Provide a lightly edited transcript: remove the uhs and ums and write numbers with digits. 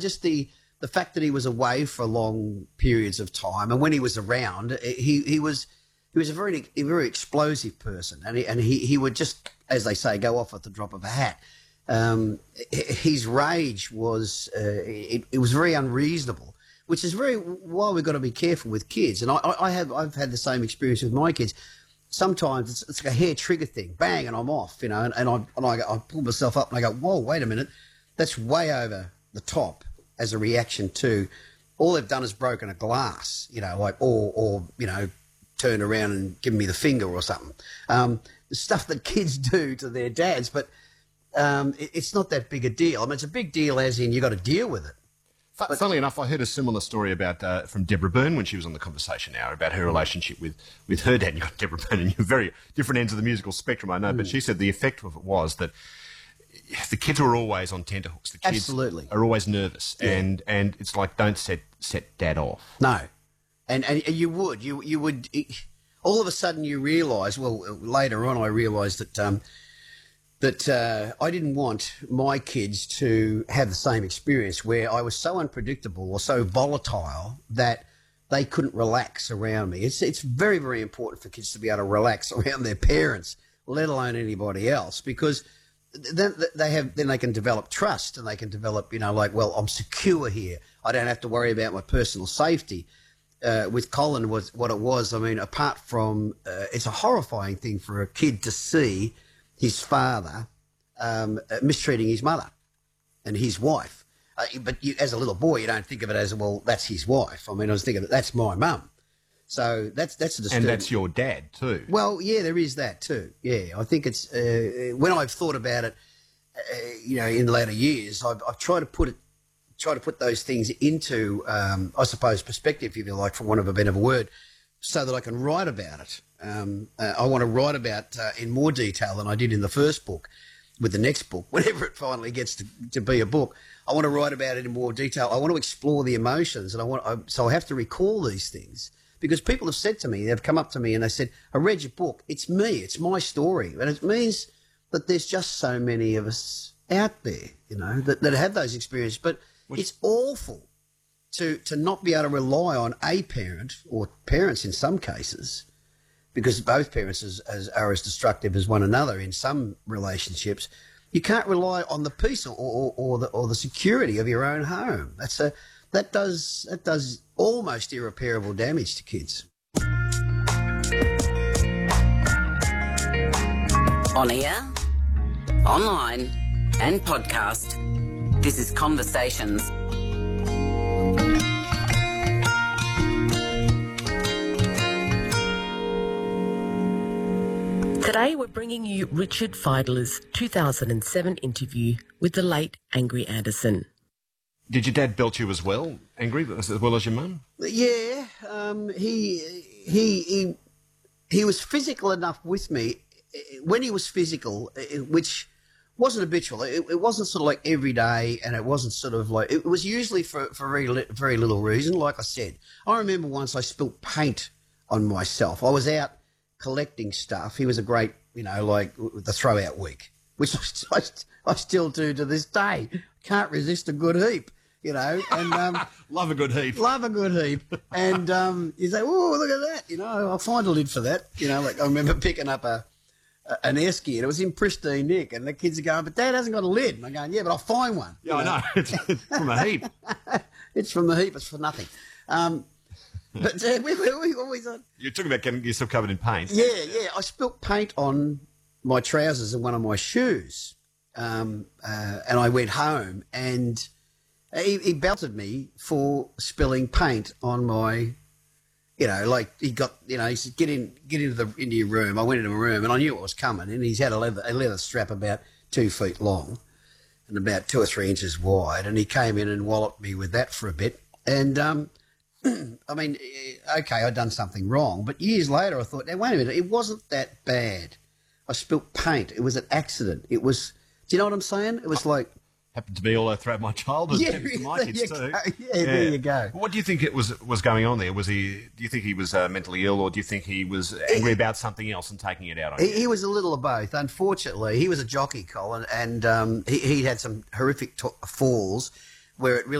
but just the fact that he was away for long periods of time, and when he was around, he was a very explosive person, and he would just, as they say, go off at the drop of a hat. His rage was it was very unreasonable, which is why we've got to be careful with kids. And I've had the same experience with my kids. Sometimes it's like a hair trigger thing, bang, and I'm off, and I pull myself up and I go, whoa, wait a minute, that's way over the top as a reaction to all they've done is broken a glass, or turned around and given me the finger or something. The stuff that kids do to their dads, but it's not that big a deal. I mean, it's a big deal as in you got to deal with it. Funnily enough, I heard a similar story about from Deborah Byrne when she was on the Conversation Hour about her relationship with her dad. You've got Deborah Byrne, and you're very different ends of the musical spectrum, I know, but she said the effect of it was that the kids were always on tenterhooks. The kids Absolutely. are always nervous, and it's like, don't set dad off. No, and you would all of a sudden you realise. Well, later on I realised that I didn't want my kids to have the same experience where I was so unpredictable or so volatile that they couldn't relax around me. It's very, very important for kids to be able to relax around their parents, let alone anybody else, because then they can develop trust, and they can develop, well, I'm secure here. I don't have to worry about my personal safety. With Colin was what it was. I mean, apart from it's a horrifying thing for a kid to see his father mistreating his mother and his wife. But as a little boy, you don't think of it as, well, that's his wife. I mean, I was thinking, that's my mum. So that's a disturbing. And that's your dad too. Well, yeah, there is that too. Yeah, I think it's when I've thought about it, in later years, I've tried to put those things into, I suppose, perspective, if you like, for want of a better word, so that I can write about it. I want to write about in more detail than I did in the first book. With the next book, whenever it finally gets to be a book, I want to write about it in more detail. I want to explore the emotions, and so I have to recall these things. Because people have said to me, they've come up to me and they said, I read your book, it's me, it's my story. And it means that there's just so many of us out there, that have those experiences. But it's awful to not be able to rely on a parent, or parents in some cases, because both parents are as destructive as one another in some relationships. You can't rely on the peace or the security of your own home. That does almost irreparable damage to kids. On air, online, and podcast, this is Conversations. Today we're bringing you Richard Fidler's 2007 interview with the late Angry Anderson. Did your dad belt you as well, Angry, as well as your mum? Yeah, he was physical enough with me. When he was physical, which wasn't habitual. It wasn't sort of like every day, and it wasn't sort of like, it was usually for very little reason. Like I said, I remember once I spilt paint on myself. I was out collecting stuff. He was a great, like the throw-out week, which I still do to this day. Can't resist a good heap. And love a good heap. Love a good heap. And you say, oh, look at that. I'll find a lid for that. Like I remember picking up an esky, and it was in pristine nick, and the kids are going, but Dad hasn't got a lid. And I'm going, yeah, but I'll find one. Yeah, I know. It's from a heap. It's from the heap. It's for nothing. But we always... You're talking about getting yourself covered in paint. Yeah. I spilt paint on my trousers and one of my shoes. And I went home, and he belted me for spilling paint on my, like he got, he said, get into your room. I went into my room, and I knew it was coming. And he's had a leather strap about 2 feet long and about 2 or 3 inches wide. And he came in and walloped me with that for a bit. And, I mean, okay, I'd done something wrong. But years later, I thought, now, wait a minute, it wasn't that bad. I spilt paint. It was an accident. It was, do you know what I'm saying? It was like... Happened to be all throughout my childhood. Yeah, for my kids too. Yeah, there you go. What do you think it was going on there? Do you think he was mentally ill, or do you think he was angry about something else and taking it out on you? He was a little of both. Unfortunately, he was a jockey, Colin, and he had some horrific falls where it really